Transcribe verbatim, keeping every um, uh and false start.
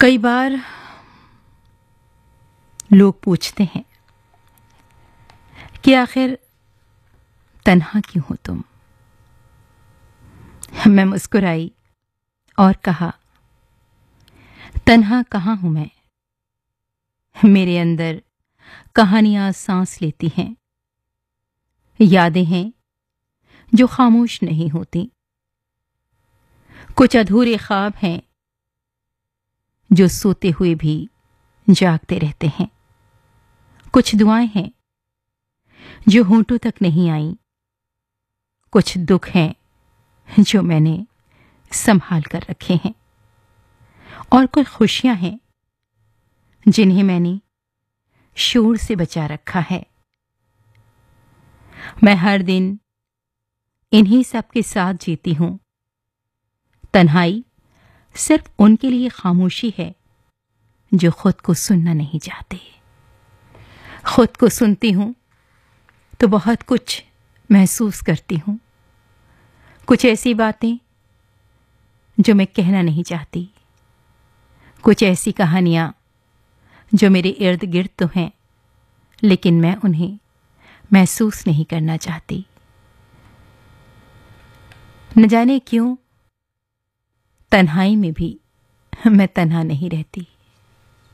कई बार लोग पूछते हैं कि आखिर तन्हा क्यों हो तुम। मैं मुस्कुराई और कहा, तन्हा कहाँ हूं मैं। मेरे अंदर कहानियां सांस लेती हैं, यादें हैं जो खामोश नहीं होती। कुछ अधूरे ख्वाब हैं जो सोते हुए भी जागते रहते हैं। कुछ दुआएं हैं जो होंठों तक नहीं आई। कुछ दुख हैं जो मैंने संभाल कर रखे हैं, और कुछ खुशियां हैं जिन्हें मैंने शोर से बचा रखा है। मैं हर दिन इन्हीं सब के साथ जीती हूं। तन्हाई सिर्फ उनके लिए खामोशी है जो खुद को सुनना नहीं चाहते। खुद को सुनती हूं तो बहुत कुछ महसूस करती हूं। कुछ ऐसी बातें जो मैं कहना नहीं चाहती, कुछ ऐसी कहानियां जो मेरे इर्द गिर्द तो हैं, लेकिन मैं उन्हें महसूस नहीं करना चाहती। न जाने क्यों तन्हाई में भी मैं तन्हा नहीं रहती।